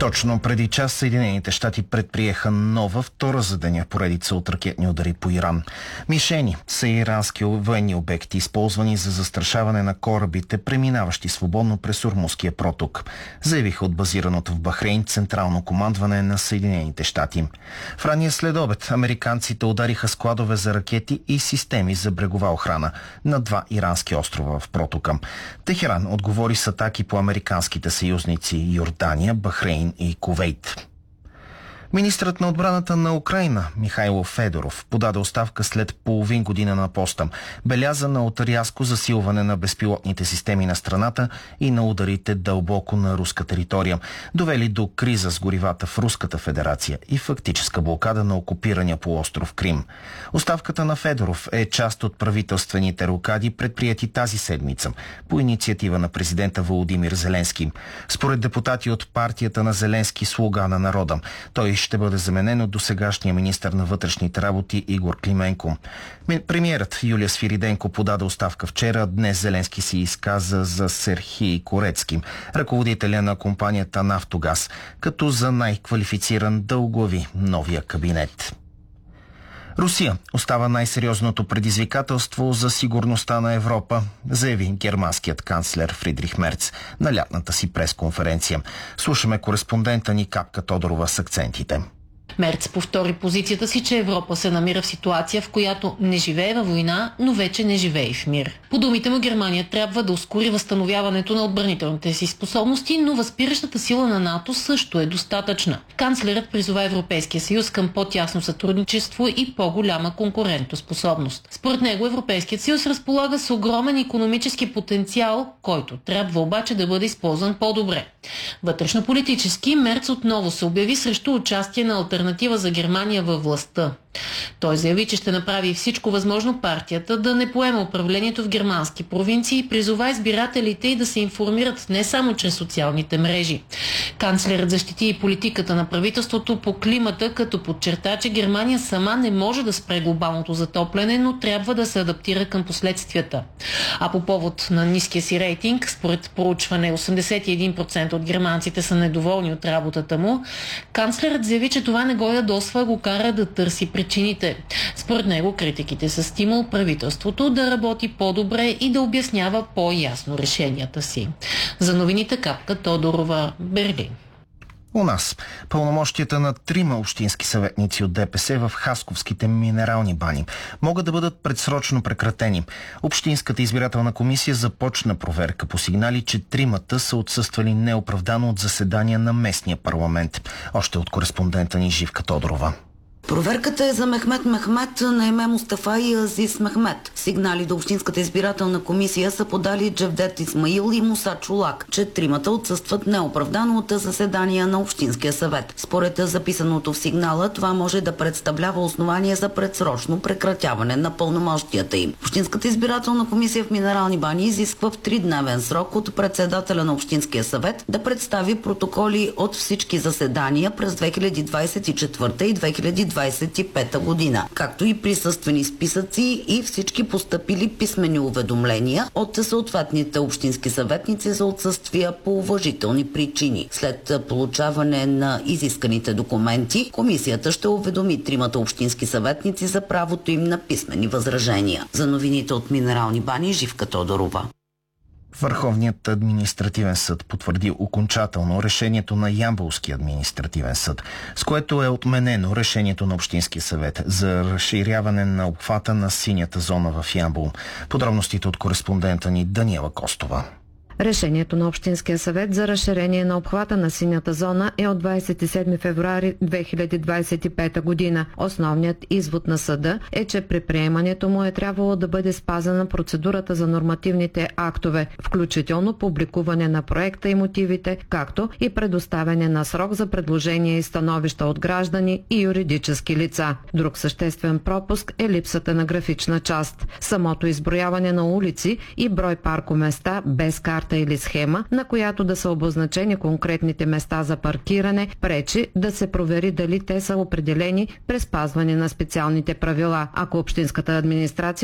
Точно преди час Съединените щати предприеха нова, втора за деня поредица от ракетни удари по Иран. Мишени са ирански военни обекти, използвани за застрашаване на корабите, преминаващи свободно през Ормузския проток, заявиха от базираното в Бахрейн Централно командване на Съединените щати. В ранния следобед американците удариха складове за ракети и системи за брегова охрана на два ирански острова в протока. Техеран отговори с атаки по американските съюзници Йордания, Бахрейн и Кувейт. Министърът на отбраната на Украйна Михайло Федоров подаде оставка след половин година на поста. Белязана от рязко засилване на безпилотните системи на страната и на ударите дълбоко на руска територия, довели до криза с горивата в Руската федерация и фактическа блокада на окупирания полуостров Крим. Оставката на Федоров е част от правителствените рокади, предприяти тази седмица по инициатива на президента Володимир Зеленски. Според депутати от партията на Зеленски "Слуга на народа", той ще бъде заменен от досегашния министър на вътрешните работи Игор Клименко. Премиерът Юлия Свириденко подаде оставка вчера. Днес Зеленски се изказа за Серхий Корецки, ръководителя на компанията Нафтогаз, като за най-квалифициран да оглави новия кабинет. Русия остава най-сериозното предизвикателство за сигурността на Европа, заяви германският канцлер Фридрих Мерц на лятната си пресконференция. Слушаме кореспондента ни Капка Тодорова с акцентите. Мерц повтори позицията си, че Европа се намира в ситуация, в която не живее във война, но вече не живее и в мир. По думите му, Германия трябва да ускори възстановяването на отбранителните си способности, но възпиращата сила на НАТО също е достатъчна. Канцлерът призова Европейския съюз към по-тясно сътрудничество и по-голяма конкурентоспособност. Според него Европейският съюз разполага с огромен икономически потенциал, който трябва обаче да бъде използван по-добре. Вътрешнополитически Мерц отново се обяви срещу участие на алтернатива за Германия във властта. Той заяви, че ще направи всичко възможно партията да не поема управлението в германски провинции и призова избирателите и да се информират не само чрез социалните мрежи. Канцлерът защити и политиката на правителството по климата, като подчерта, че Германия сама не може да спре глобалното затопляне, но трябва да се адаптира към последствията. А по повод на ниския си рейтинг, според проучване 81% от германците са недоволни от работата му, канцлерът заяви, че това не го ядосва, а го кара да търси причините. Според него критиките са стимул правителството да работи по-добре и да обяснява по-ясно решенията си. За новините Капка Тодорова, Берлин. У нас пълномощията на 3 общински съветници от ДПС в Хасковските минерални бани могат да бъдат предсрочно прекратени. Общинската избирателна комисия започна проверка по сигнали, че 3 са отсъствали неоправдано от заседания на местния парламент. Още от кореспондента ни Живка Тодорова. Проверката е за Мехмет Мехмет, Наиме Мустафа и Азис Мехмет. Сигнали до Общинската избирателна комисия са подали Джевдет Исмаил и Муса Чулак, че 3 отсъстват неоправдано от заседания на Общинския съвет. Според записаното в сигнала, това може да представлява основание за предсрочно прекратяване на пълномощията им. Общинската избирателна комисия в Минерални бани изисква в 3-дневен срок от председателя на Общинския съвет да представи протоколи от всички заседания през 2024 и 2025 година, както и присъствени списъци и всички постъпили писмени уведомления от съответните общински съветници за отсъствия по уважителни причини. След получаване на изисканите документи, комисията ще уведоми 3 общински съветници за правото им на писмени възражения. За новините от Минерални бани, Живка Тодорова. Върховният административен съд потвърди окончателно решението на Ямболския административен съд, с което е отменено решението на Общинския съвет за разширяване на обхвата на синята зона в Ямбол. Подробностите от кореспондента ни Даниела Костова. Решението на Общинския съвет за разширение на обхвата на синята зона е от 27 февруари 2025 година. Основният извод на съда е, че при приемането му е трябвало да бъде спазена процедурата за нормативните актове, включително публикуване на проекта и мотивите, както и предоставяне на срок за предложения и становища от граждани и юридически лица. Друг съществен пропуск е липсата на графична част. Самото изброяване на улици и брой паркоместа без карта или схема, на която да са обозначени конкретните места за паркиране, пречи да се провери дали те са определени при спазване на специалните правила. Ако общинската администрация